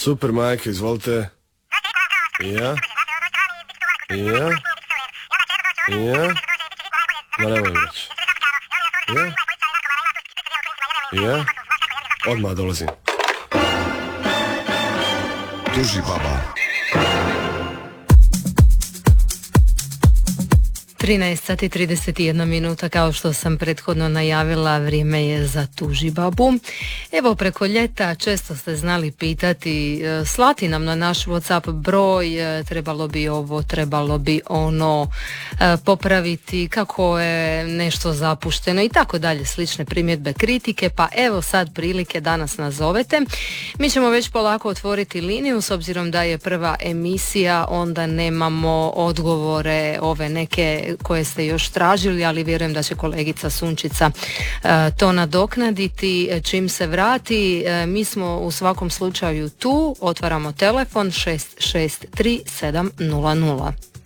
Super, majke, izvolite. Ja? Ma nemoj već. Ja? Odmah dolazim. Tuži baba. 13 sati 31 minuta, kao što sam prethodno najavila, vrijeme je za Tuži babu. Evo, preko ljeta često ste znali pitati, slati nam na naš WhatsApp broj, trebalo bi ovo, trebalo bi ono, popraviti, kako je nešto zapušteno i tako dalje, slične primjedbe, kritike, pa evo sad prilike da nas nazovete. Mi ćemo već polako otvoriti liniju, s obzirom da je prva emisija, onda nemamo odgovore ove neke koje ste još tražili, ali vjerujem da će kolegica Sunčica to nadoknaditi čim se vrati. Mi smo u svakom slučaju tu, otvaramo telefon 663700.